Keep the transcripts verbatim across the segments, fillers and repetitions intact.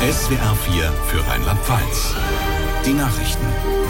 S W R vier für Rheinland-Pfalz. Die Nachrichten.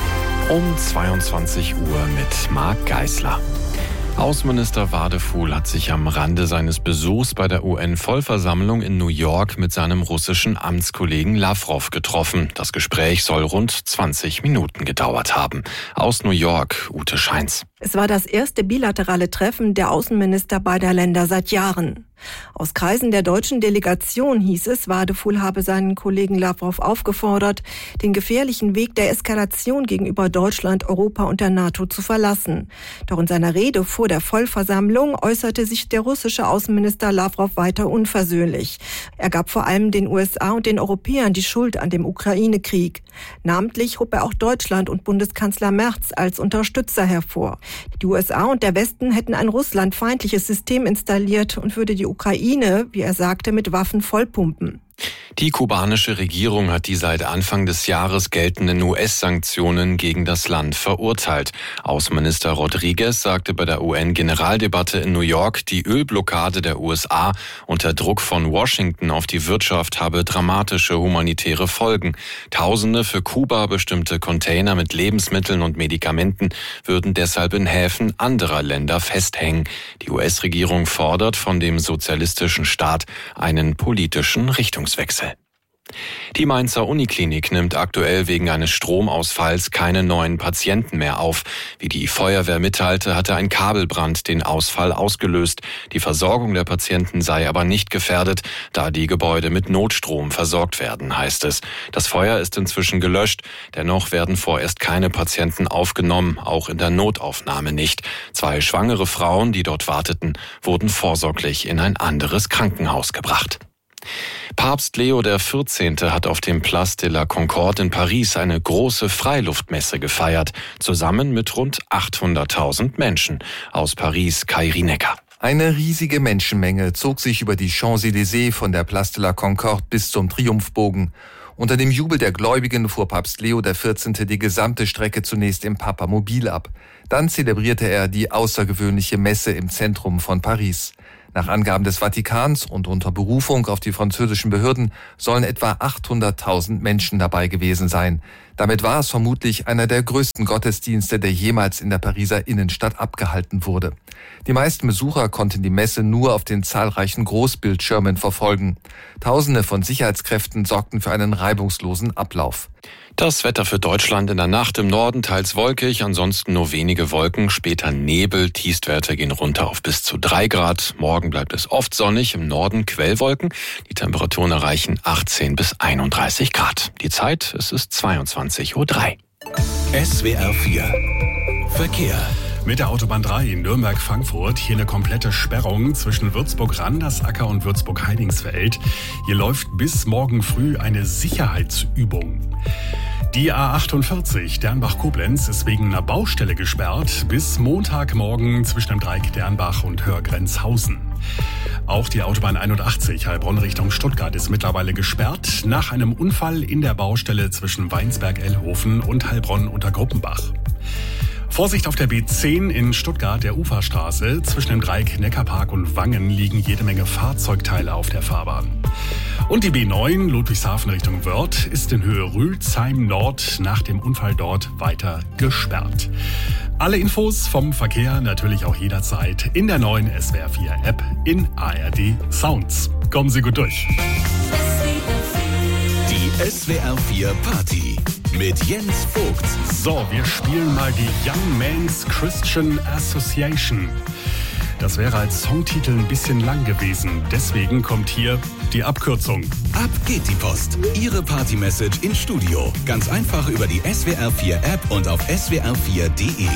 Um zweiundzwanzig Uhr mit Marc Geisler. Außenminister Wadefuhl hat sich am Rande seines Besuchs bei der U N-Vollversammlung in New York mit seinem russischen Amtskollegen Lawrow getroffen. Das Gespräch soll rund zwanzig Minuten gedauert haben. Aus New York, Ute Scheins. Es war das erste bilaterale Treffen der Außenminister beider Länder seit Jahren. Aus Kreisen der deutschen Delegation hieß es, Wadefuhl habe seinen Kollegen Lawrow aufgefordert, den gefährlichen Weg der Eskalation gegenüber Deutschland, Europa und der NATO zu verlassen. Doch in seiner Rede vor der Vollversammlung äußerte sich der russische Außenminister Lawrow weiter unversöhnlich. Er gab vor allem den U S A und den Europäern die Schuld an dem Ukraine-Krieg. Namentlich hob er auch Deutschland und Bundeskanzler Merz als Unterstützer hervor. Die U S A und der Westen hätten ein russlandfeindliches System installiert und würde die Ukraine, wie er sagte, mit Waffen vollpumpen. Die kubanische Regierung hat die seit Anfang des Jahres geltenden U S-Sanktionen gegen das Land verurteilt. Außenminister Rodriguez sagte bei der U N-Generaldebatte in New York, die Ölblockade der U S A unter Druck von Washington auf die Wirtschaft habe dramatische humanitäre Folgen. Tausende für Kuba bestimmte Container mit Lebensmitteln und Medikamenten würden deshalb in Häfen anderer Länder festhängen. Die U S-Regierung fordert von dem sozialistischen Staat einen politischen Richtungswechsel. Die Mainzer Uniklinik nimmt aktuell wegen eines Stromausfalls keine neuen Patienten mehr auf. Wie die Feuerwehr mitteilte, hatte ein Kabelbrand den Ausfall ausgelöst. Die Versorgung der Patienten sei aber nicht gefährdet, da die Gebäude mit Notstrom versorgt werden, heißt es. Das Feuer ist inzwischen gelöscht, dennoch werden vorerst keine Patienten aufgenommen, auch in der Notaufnahme nicht. Zwei schwangere Frauen, die dort warteten, wurden vorsorglich in ein anderes Krankenhaus gebracht. Papst Leo der vierzehnte hat auf dem Place de la Concorde in Paris eine große Freiluftmesse gefeiert, zusammen mit rund achthunderttausend Menschen. Aus Paris, Kai Rinecker. Eine riesige Menschenmenge zog sich über die Champs-Élysées von der Place de la Concorde bis zum Triumphbogen. Unter dem Jubel der Gläubigen fuhr Papst Leo der vierzehnte die gesamte Strecke zunächst im Papamobil ab. Dann zelebrierte er die außergewöhnliche Messe im Zentrum von Paris. Nach Angaben des Vatikans und unter Berufung auf die französischen Behörden sollen etwa achthunderttausend Menschen dabei gewesen sein. Damit war es vermutlich einer der größten Gottesdienste, der jemals in der Pariser Innenstadt abgehalten wurde. Die meisten Besucher konnten die Messe nur auf den zahlreichen Großbildschirmen verfolgen. Tausende von Sicherheitskräften sorgten für einen reibungslosen Ablauf. Das Wetter für Deutschland: in der Nacht im Norden teils wolkig, ansonsten nur wenige Wolken, später Nebel, Tiefstwerte gehen runter auf bis zu drei Grad. Morgen bleibt es oft sonnig, im Norden Quellwolken. Die Temperaturen erreichen achtzehn bis einunddreißig Grad. Die Zeit, es ist zweiundzwanzig Uhr drei. S W R vier Verkehr. Mit der Autobahn drei in Nürnberg-Frankfurt hier eine komplette Sperrung zwischen Würzburg-Randersacker und Würzburg-Heidingsfeld. Hier läuft bis morgen früh eine Sicherheitsübung. Die A achtundvierzig Dernbach-Koblenz ist wegen einer Baustelle gesperrt bis Montagmorgen zwischen dem Dreieck Dernbach und Hörgrenzhausen. Auch die Autobahn einundachtzig Heilbronn Richtung Stuttgart ist mittlerweile gesperrt nach einem Unfall in der Baustelle zwischen Weinsberg-Ellhofen und Heilbronn unter Gruppenbach. Vorsicht auf der B zehn in Stuttgart, der Uferstraße. Zwischen dem Dreieck Neckarpark und Wangen liegen jede Menge Fahrzeugteile auf der Fahrbahn. Und die B neun Ludwigshafen Richtung Wörth ist in Höhe Rülsheim Nord nach dem Unfall dort weiter gesperrt. Alle Infos vom Verkehr natürlich auch jederzeit in der neuen S W R vier App in A R D Sounds. Kommen Sie gut durch. Die S W R vier Party mit Jens Vogt. So, wir spielen mal die Young Men's Christian Association. Das wäre als Songtitel ein bisschen lang gewesen. Deswegen kommt hier die Abkürzung. Ab geht die Post. Ihre Party-Message ins Studio. Ganz einfach über die S W R vier App und auf S W R vier punkt de.